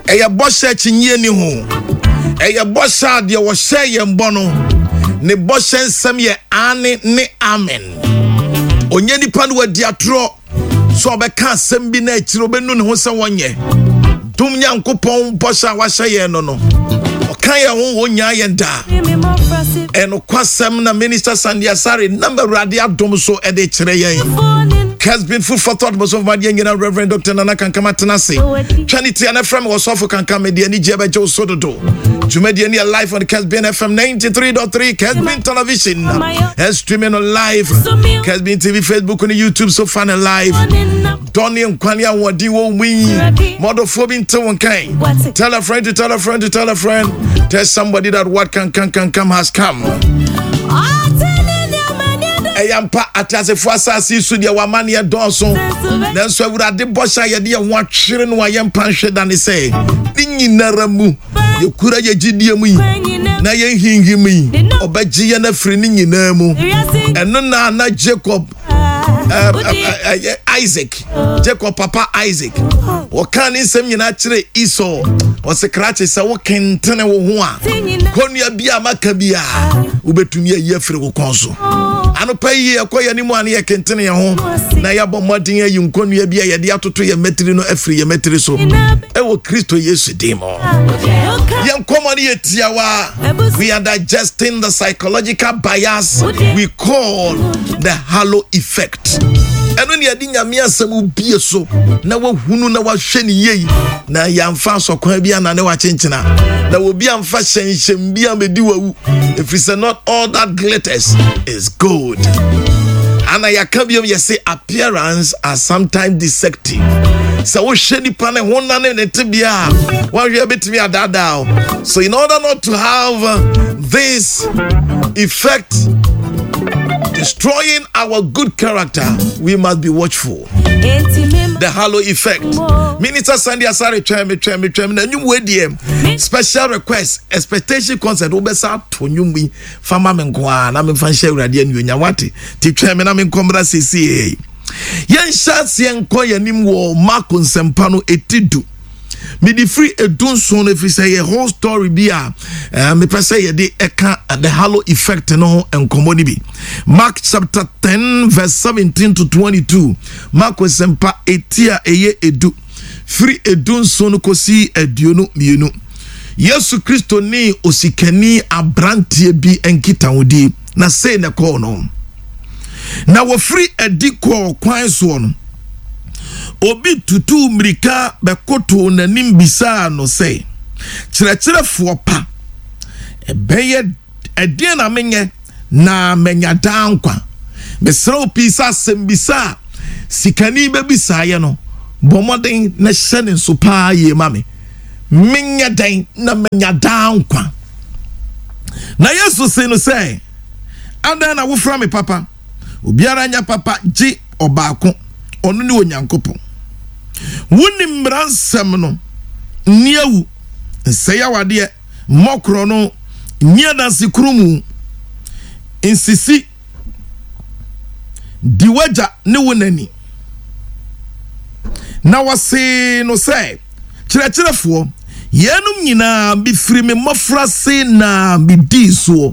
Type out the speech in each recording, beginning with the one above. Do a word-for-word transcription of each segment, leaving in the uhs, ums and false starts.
Eya bosha chinye ni ho. Eya bosha de wo hye ye mbono. Ne bosha nsem ye ane ne amen. Onye nipa no wadi atro so obeka asem bi na akiro benu ne ho se wonye. Dum Nyankopon bosha wa hye ye no no. Okan ye ho wonya ye da. Eno kwasem na Minister Sandy Asare number radio adom so e de kire ye. Has been full for thought most of my young Reverend Doctor Nana Kankama Tenase. Trinity and F M was off for Kankama Diani Jeba Joe Sododo. Jumediani live on Casbin F M ninety-three point three, Casbin Television. Has streaming on live. Casbin T V, Facebook, and YouTube, so fun and live. Donny and Kwanya Wadiwo Wing. Model Phobin Tawon Kain. Tell a friend to tell a friend to tell a friend. Tell somebody that what can can can come has come. Ayampa atase fuasa si su de wamane e donso nanso awurade bosha ye de ho atwere no ayampa hwe da ne se nyinara mu ye kura ye gidie mu yi na ye hinhim yi obaji ye na firi ni nyina mu eno na na Jacob Uh, uh, uh, uh, Isaac, Jacob Papa Isaac. What can in some Yunachre Esau or Secretary Saw Kentana Wa Konya Bia Macabia Ubetumia Yefri Consul. I don't pay a coy any money I can tell you home. Nayabo Martin, you Konya Bia Yadiato to your metrino every your metriso. I will Christo yesterday more. Young comedy at Yawa. We are digesting the psychological bias we call the halo effect. And when you didn't have some be so, now who know what shiny ye, now yam fast or Caribbean and no attention. There will be on fashion, shall be a medu. If it's not all that glitters, it's gold. And I can be you say appearance are sometimes deceptive. So we shady pan and one name and tibia. Why you bit me at that down? So in order not to have this effect destroying our good character, we must be watchful. The halo effect. Minister Sandy Asare Chemi Chemi Chemi na nyum we special request expectation concert obesa to nyum bi fama menkwa na me fan share urade anu nya wate ti Chemi na me nkombra sisi yen chance yen ko yanim wo Mark Nsempa no etidu me the free edun so no fi say a whole story bia me pese ye de eka the halo effect no enkomo ni bi. Mark chapter ten verse seventeen to twenty-two. Mark Nsempa etia eye edu free edun so no kosi eduonu mienu. Yesu Kristo ni osikani abrantie bi enkitawodi na say na call no na wo free edi ko kwan so no obi tutu mrika bekoto nanim bisa no say kyerɛkyerɛfo pa ebeye ede na menye na menya dankwa mesra opisa sembisa sikani bebisa ye no bomoden na hyene so pa ye mame menya dan na menya dankwa na Yesu say no say ada na wo fra me papa obiara nya papa ji obaako onu ni Onyankopon wunim ransam no niawu nseya wade mokro no nia dansi krumu insisi diwaja ne wonani na wase no say kyerɛkyerɛfo yenum nyina bi firi me mofrase na bi diso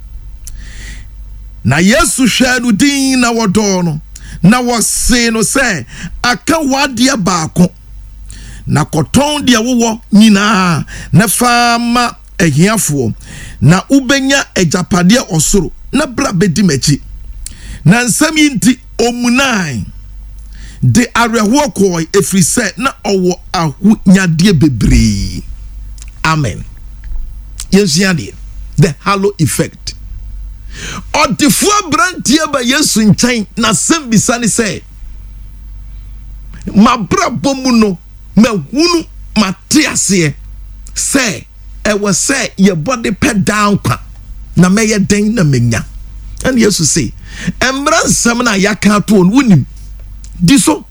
na Yesu hwanu din na wodo no na wase no say aka wade baako na koton de wowo nyina na fama ehiafo na ubenya ejapade osoro na bra bedi machi na nsam yinti omunai de areho koi efri se na owo ahu nyade bebre. Amen. Yensiade the halo effect. Otifo brantie ba Yesu nkyɛn na sembisa ne sɛ mabrabɔ mu no mahunu mate ase sɛ ɛwɔ sɛ ye body pɛ down kwa na mɛyɛ den na menya. And Yesu say embra nsɛm na yaka to on wunim di so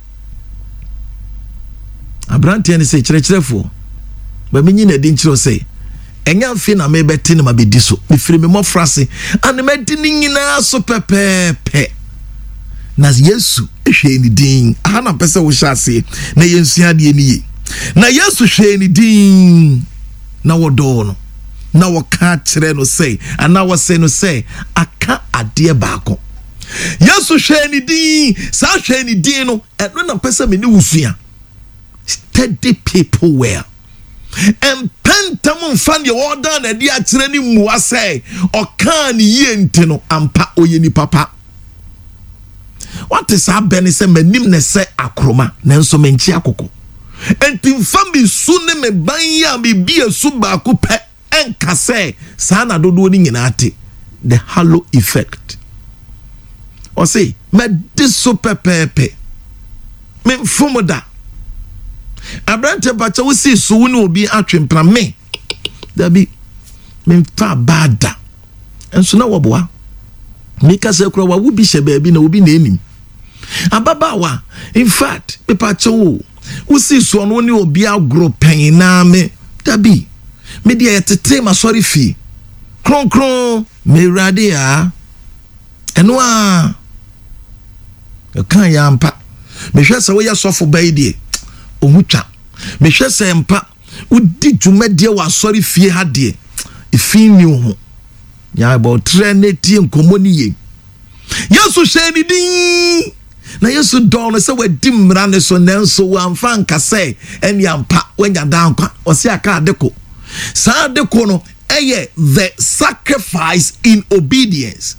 abrantie ne sɛ kyerɛkyerɛfo ba menyi na di nkyerɛ sɛ enya mfe na me beti na mabedi so me firi me mofrase ane medi ni nyina so pepepe na Yesu ehwe ni din aha na pese wo hyase na yensu ade ni ye na Yesu hwe ni din na wodo no na woka kire no say ana wo say no say aka ade baako Yesu hwe ni din sa hwe ni din no eno na pesa me ni wusua steady people were and pentam fan the order na dia kire ni mu asay oka ni ye nti no ampa oye ni papa. What is happening say manim ne say akroma na nso menchi akoko enti fambi sune me banya me bia su ba ko pe enka say sa na dodo ni nyina ate the halo effect o say me diso pepepe me fomoda abrante bacha wo si so woni obi atwempra me da bi me fa bada enso na wo boa me ka se kro wa wo bi hye ba bi na obi na enim ababawa in fact me pacha wo wo si so no ni obi agro pen na me da bi me dia yetete ma sorry fi kron kron me rade a eno a kan ya mpa me hwe se wo ya sofo bai die ohutwa me hwe se mpa udi dwumade wa sorry fi ha de ifi ni ho ya about trinity nkomoni ye Yesu hwe ni din na Yesu don se wadi mra ne so nanso wamfa nka se eni ampa wanya dankwa osi aka adeko sa adeko no eye the sacrifice in obedience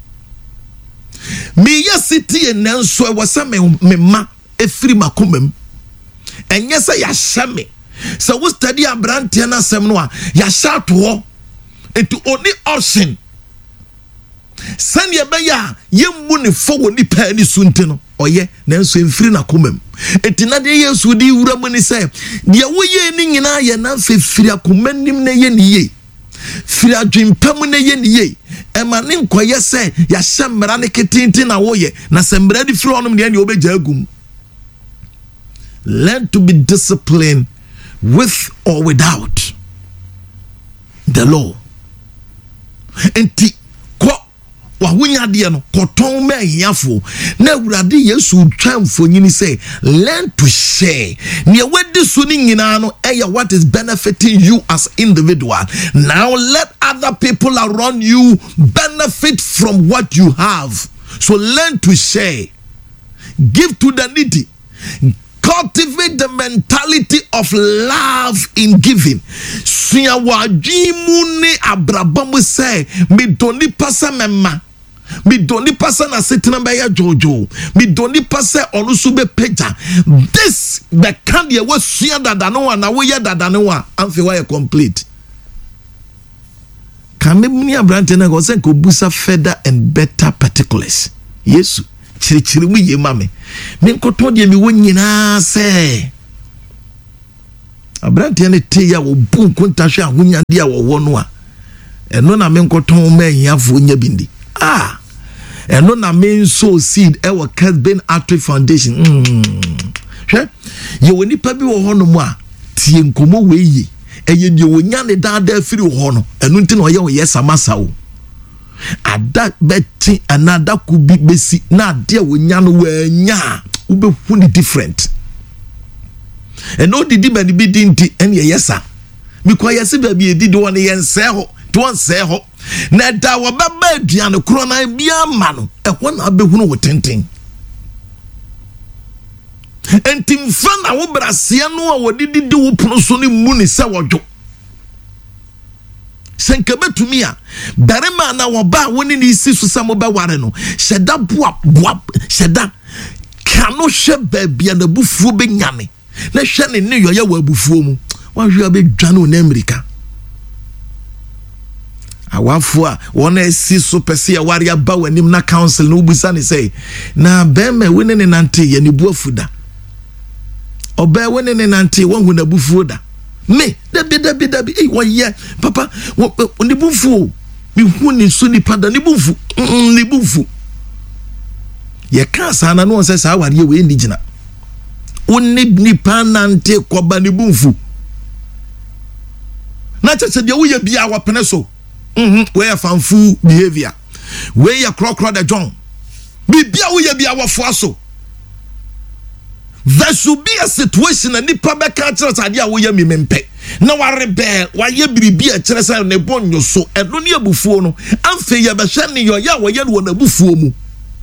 me yesiti nanso e wose me ma efiri makomam enye se ya hyeme se wo study abrante na sem no a ya shato ho etu oni option sani ebeya yemmu ne fo woni pa ni sunte no oye nanso emfiri na komam etina de Yesu di wura mu ni se de wo ye ni nyina ye na fefiri akomanim na ye ni ye firi adwempam na ye ni ye ema ne nkoye se ya hyemra ne ketinti na wo ye na sembra di firi onum ne ne obegya agum. Learn to be disciplined with or without the law. Enti wahunya de no koton me hiafo na awurade Yesu twamfo nyini say learn to share ne wedi so ni nyina no eya what is benefiting you as individual. Now let other people around you benefit from what you have. So learn to share, give to the needy, cultivate the mentality of love in giving. Suya wajimu ni abrabamu say mi doni pasa mema mi doni pasa na setina ya jojo mi doni pasa onusube peja. This the candy was suya dadano na we ya dadano amfi wa complete. Kame muni abrante na go say ko busa further and better particulars. Yesu chirichiri mu ye mame me nkoto de mi wonyina se abrante ne te ya wo bu nkonta hwe ahonya de a wo wo no a eno na me nkoto ma hiafo nya bindi ah eno na me sow seed e wo Casben Artist Foundation mm hwe ye woni pa bi wo ho no mu a tie nkomo we yi eye de wonya ne daada afiri wo ho no eno nti na oye wo yes amasa wo ada beti another could be besi na dia wonya no wanya ubehu ni different and no didi ba ni bi dinti en ye yesa mi kwa yesi ba bi edi do ne yense ho to onse ho na da wo baba aduane kro na bia ma no e ho na abehu no wotenten entim fa na wo brase no a wodidi di wo pono so ni mu ni se wodwo senkabetumi darema na woba woni ni isi so samo ba ware no sheda boa boa sheda kano hwe babia na bufuo be nyame na hwe ne ne yoya wa bufuo mu wa hwe abedwane na America awafo a wona esi so pese ya ware aba wanim na council no busa ne say na bema woni ne nante ye ne buafuda oba woni ne nante wo hu na bufuo da me dabi dabi dabi eh woye papa ni bufu mi hu ni so ni pada ni bufu ni bufu ye ka sana no se sa ware we ni gina onni ni panante koba ni bufu na cheche de wo ye bia wa pene so mhm we ya fanfu behavior we ya krokro de john bi bia wo ye bia wo fo aso there should be a situation and nipa be ka kire sade a wo ye me mempe na ware be wa ye biribi a kire sa ne bonyo so eno ne abufuo no amfe ye be hwe ne yo ya wo ye no na abufuo mu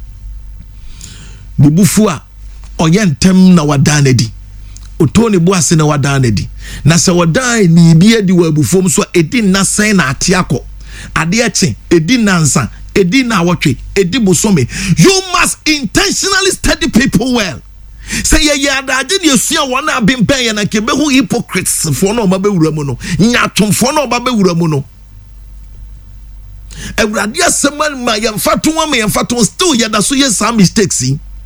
ni bufu a oye ntem na wadan edi otoni bu ase na wadan edi na se wadan ni bi edi wa abufuo mu so edi na sen na ate akọ ade eche edi nansa edi na awotwe edi bosome. You must intentionally study people well. Say ye ya adaje de esua won na bempen ye na ke be hu hypocrites for no ma be wura mu no nyatom for no ba be wura mu no awurade aseman ma ye mfato wa ma ye mfato still ye da so ye some mistakes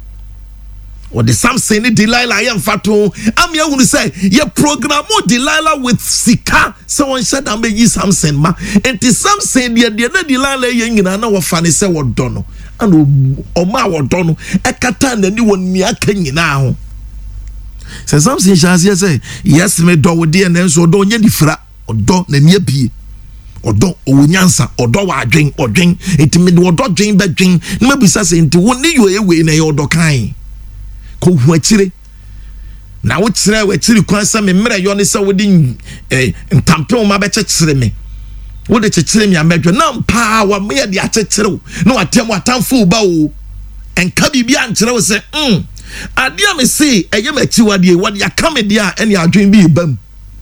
or the Samson ni Delilah ye mfato am ye hunu say ye program Delilah with sika so one said am be Samson ma enti Samson de de na Delilah ye nyina na wo fa ne se wo do no and oma wo do no ekata na ni won ni aka nyina ho se Samson shase say yes me do wo de na nso do nya difra odo na ni abie odo owunyansa odo wa adwen odwen enti me do odo dwen ba dwen na mabisa se enti won ni yo ewe na ye odo kan ko hu akire na wo kire wo akire kwan se me mre yo ne se wo di eh ntampem ma be kire me wo de kire me amedwo na mpa wa me ye de akire wo na watem watamfo ba o enka bibia nkire wo se mm ade a me se eye machi wade wade aka me de a ene adwen bi bam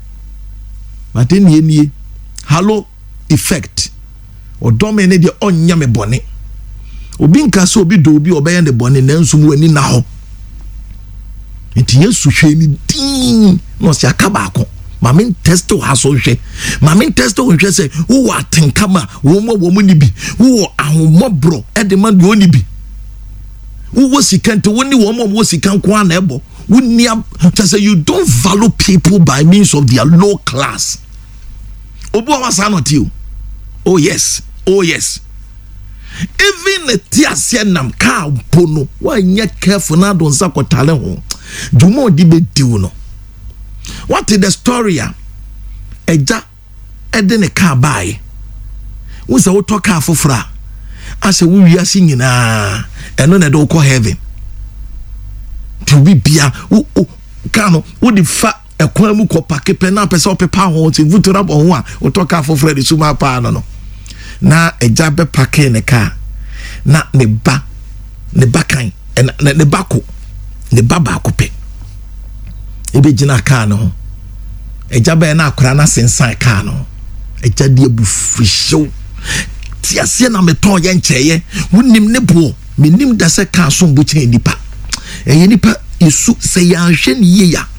mate nie nie hallow effect odome ne de onya me bone obi nka so obi do obi obeye ne bone nanso mu ani na ho enti Yesu hwe ni din no se aka ba ko mamen testo haso hwe mamen testo hwe se wo atenkama wo mo wo ni bi wo ahomobro e de man de oni bi wo sikante wo ni wo mo wo sikan kwa na ebo wo ni say you don't value people by means of their low class obu wa sanoti o oh yes oh yes even the tiasia nam ka pono wa nya careful na don sa kwotale ho jumo di be diu no. What is the story a eja ede ne ka bae wo se wo to ka fofra ase wo wiase nyina eno na de wo ko heaven to be bia wo ka no wo di fa ekwan mu ko pakepe na pese o pepa ho ti vutura bo ho a wo to ka fofra de suma pa no no na eja be pake ne ka na ne ba ne bakan ne ne bako ne baba akope ebe gina ka no eja be na akora na sensan ka no eja de abufisho ti ase na meton ye ncheye wonim ne bo menim da se ka so mbo chen nipa eye nipa isu se ya hwe ne ye ya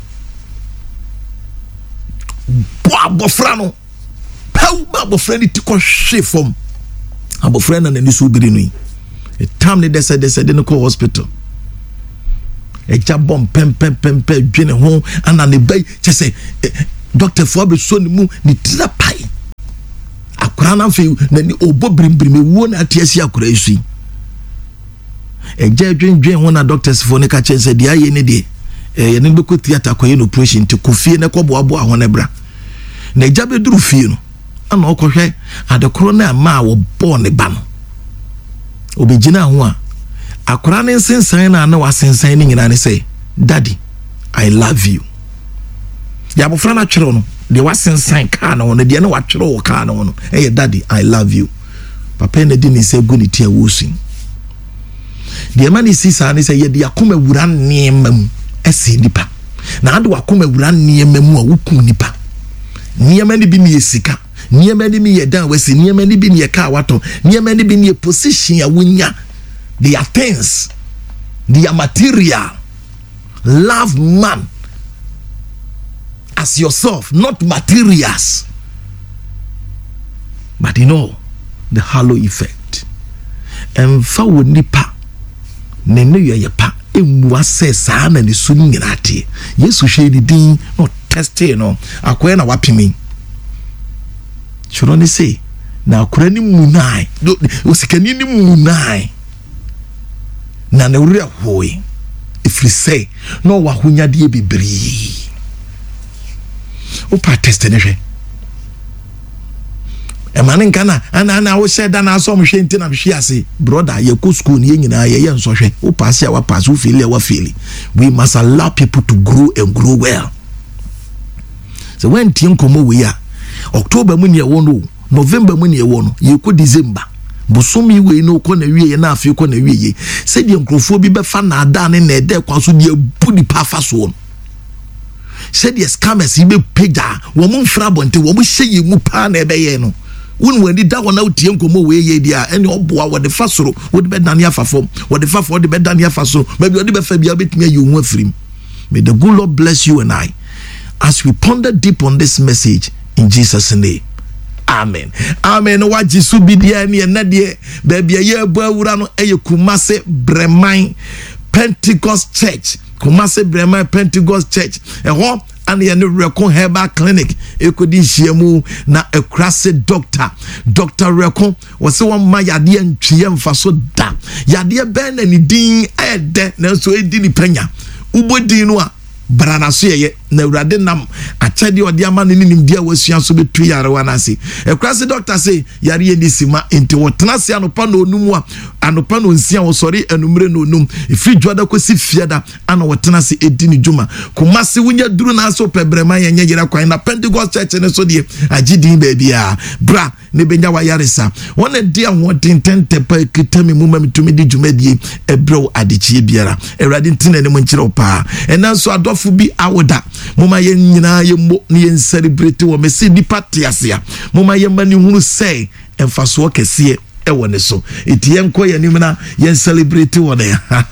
bo abofra no pau ba abofra ni ti ko hwe fom abofra na ni so biri no yi e tam ne dese dese de no ko hospital e jabom pem pem pem pem dwene ho ana ne bai chese doctor for be so ni mu ni tira pai akura na fe na ni obo brimbrime wo na atiasi akura isu e je dwen dwen ho na doctors for ne ka chese dia ye ne de e ne be ko theater ko ye no operation ti kofie ne ko bo abo ho ne bra na jabe duru fie no ana okohwe adekoro na ma wo bo ne ba no obegina ho a akora ne sensan na na wasensan ne nyina ne say daddy I love you ya bofra na twere no de wasensan ka na no de na watwere wo ka na no eh daddy I love you papa na di ni say go ni tia wosin de ma ni sisa ne say ye de akoma wura niemam esi nipa na ade wakoma wura niemam a wukum nipa niema ni bi ni esika niema ni mi ye dan wasi niema ni bi ni ye ka wato niema ni bi ni position ya wunya. They are things, they are material. Love man as yourself, not materials. But you know the halo effect. And fa wo nipa ne ne ye pa emu assess ana ne so nyinate. Yesu hwe ni din no testing no akoya na wapimi. Churo ni say na akora ni munai. Osikani ni munai. Na ne wura hoy if we say no wa hunya de bibiri o pa test ne hwe Emanin kana ana ana wo share dan aso mo hwe nti na hwe ase brother ye ko school ni nyina ye ye nso hwe wo pass ya wa pass wo feel wa feel. We must allow people to grow and grow well. So when tin komo we ya October mu ne wo no, November mu ne wo no, ye ko December bosomi we no ko na wie na afi ko na wie se de nkrofo bi be fa na ada ne na ede kwa so de budi pa fa so no. Se de scammers be pega wo mo mfra bonte wo mo hye mu pa na ebe ye no. When we did that one out here, come away, yeah, and your boy, what the first row, what the bed down here for form, what the far for the bed down here for so, maybe you'll be a bit me, you won't free. May the good Lord bless you and I as we ponder deep on this message in Jesus' name. Amen. Amen. What Jesus be there, me and Nadia, baby, a year boy, Urano, a Kumase Bremai Pentecost Church, Kumase Bremai Pentecost Church, and what? And the new Recon Herbal Clinic, Ekodi Shiemu na Ekrase doctor. Doctor Recon was the one my yadi and Chiem Faso da. Yadi ben and Idin Ed, Nelso Edini Penya. Ubo Dinua, Branasuye, Nevradenam, a Chadi or Diaman in India was Yansu be three Arawanasi. Ekrase doctor say, Yari Nisima into what Tanasiano Pano Numwa, and Opano Sia was sorry, and Umre no num. If you draw the Kosi Fiada, and what Tanasi Edini Juma. Kumasi winya duru na so pebrema ya nyejira kwa na Pentecost Church ne so die agidi baby a bra ne benya wa yaresa wona dia hoden tentepa kitami muma mitumi di dwumadie ebro adechie biara ewrade ntine ne mo nkire pa enanso adofo bi awoda muma ye nyina ye mo ne ye celebrate wo mesi di patiasia muma ye mani hunu sei emfaso kese e wone so eti yenko ye nimna ye celebrate wone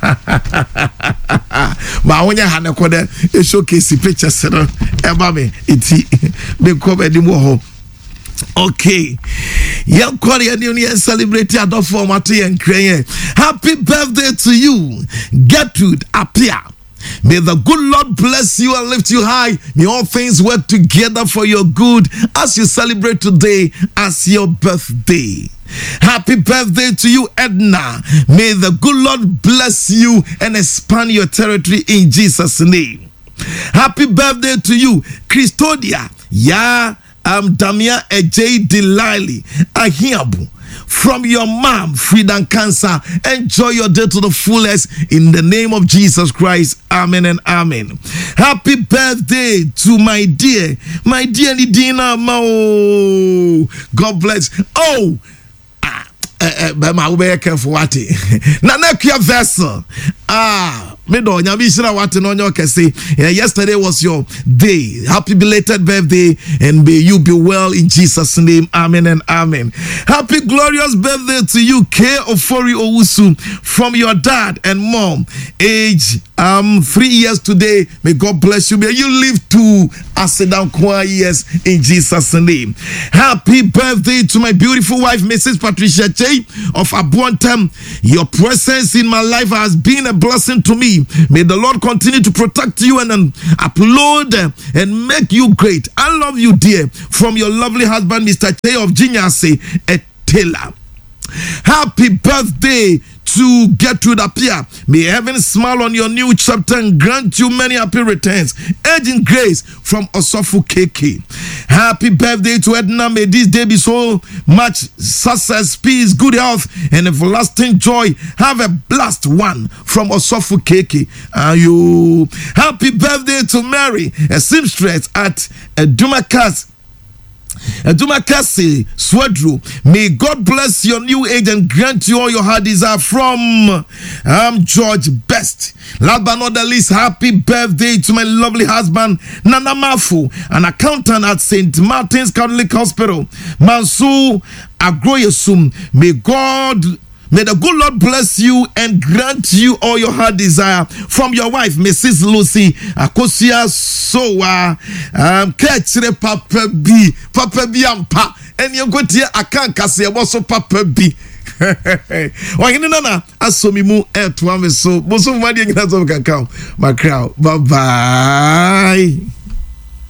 ma wonya ha ne kode e showcase pictures no e ba me eti be ko be dim wo ho. Okay, young Korea new year celebrate adofo mato yen kren. Happy birthday to you, Gertrude Apia. May the good Lord bless you and lift you high. May all things work together for your good as you celebrate today as your birthday. Happy birthday to you, Edna. May the good Lord bless you and expand your territory in Jesus' name. Happy birthday to you, Christodia. Yeah, um, Damia Ejay Delili Ahiabu. From your mom, Freedom Cancer. Enjoy your day to the fullest in the name of Jesus Christ. Amen and amen. Happy birthday to my dear, my dear Nidina Mao. God bless. Oh, but my way careful what Nanakia vessel. Ah, Medo, Yamishra Watin on your Cassie. Yesterday was your day. Happy belated birthday, and may you be well in Jesus' name. Amen and amen. Happy glorious birthday to you, K. Ofori Owusu, from your dad and mom. Age um three years today. May God bless you. May you live to Asedan Kwa years in Jesus' name. Happy birthday to my beautiful wife, Missus Patricia Che of Abuantam. Your presence in my life has been a blessing to me. May the Lord continue to protect you and um, upload uh, and make you great. I love you, dear. From your lovely husband, Mister Che of Jinyase Etela. Happy birthday to Gertrude Apia. May heaven smile on your new chapter and grant you many happy returns. Aging grace from Osofu K K. Happy birthday to Edna. May this day be so much success, peace, good health, and everlasting joy. Have a blessed one from Osofu K K. Are you happy birthday to Mary, a seamstress at Dumakas. Dumakasi Swedru. May God bless your new age and grant you all your heart desire. From um, George Best. Last but not the least, happy birthday to my lovely husband Nana Mafu, an accountant at Saint Martin's Catholic Hospital, Mansour Agroyesum. May God May the good Lord bless you and grant you all your heart desire. From your wife, Missus Lucy Akosia Sowa, um, Ketchre Papa B, Papa B Ampa, and you go to a can't kasi also Papa B. Wahini nana asomi mu etu ame so boso mwadi ngina zo kakao makrao. Bye bye.